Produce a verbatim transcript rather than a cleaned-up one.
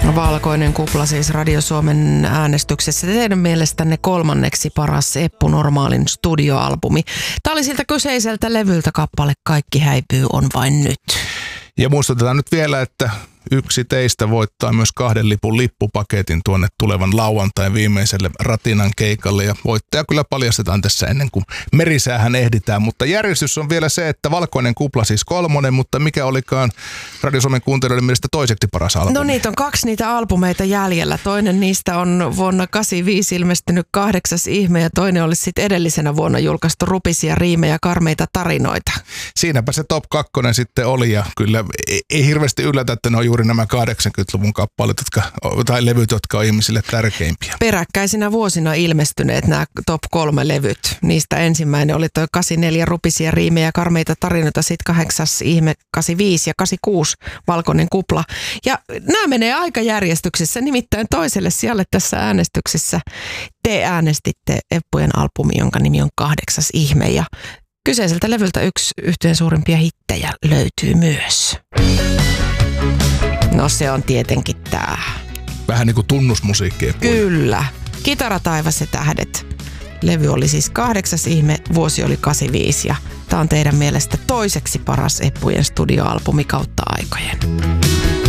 Valkoinen kupla siis Radio Suomen äänestyksessä. Teidän mielestänne kolmanneksi paras Eppu Normaalin studioalbumi. Tämä oli siltä kyseiseltä levyltä kappale Kaikki häipyy on vain nyt. Ja muistutetaan nyt vielä, että yksi teistä voittaa myös kahden lipun lippupaketin tuonne tulevan lauantain viimeiselle Ratinan keikalle. Ja voittaja kyllä paljastetaan tässä ennen kuin merisäähän ehditään. Mutta järjestys on vielä se, että Valkoinen kupla siis kolmonen, mutta mikä olikaan Radio Suomen kuuntelijoiden mielestä toiseksi paras albumi? No niitä on kaksi niitä albumeita jäljellä. Toinen niistä on vuonna kahdeksankymmentäviisi ilmestynyt Kahdeksas ihme ja toinen olisi sitten edellisenä vuonna julkaistu Rupisia riimejä, karmeita tarinoita. Siinäpä se top kakkonen sitten oli ja kyllä ei, ei hirveästi yllätä, että ne on juuri nämä kahdeksankymmentäluvun kappaleet, jotka, tai levyt, jotka on ihmisille tärkeimpiä. Peräkkäisinä vuosina ilmestyneet nämä top kolme levyt. Niistä ensimmäinen oli toi kahdeksankymmentäneljä Rupisia riimejä, karmeita tarinoita, sitten Kahdeksas ihme kahdeksankymmentäviisi ja kahdeksankymmentäkuusi Valkoinen kupla. Ja nämä menee aikajärjestyksessä, nimittäin toiselle sijalle tässä äänestyksessä. Te äänestitte Eppujen albumi, jonka nimi on Kahdeksas ihme ja kyseiseltä levyltä yksi yhteen suurimpia hittejä löytyy myös. No se on tietenkin tää. Vähän niin kuin tunnusmusiikki. Kyllä. Kitarataivas ja tähdet. Levy oli siis Kahdeksas ihme, vuosi oli kahdeksankymmentäviisi ja tää on teidän mielestä toiseksi paras Eppujen studioalbumi kautta aikojen.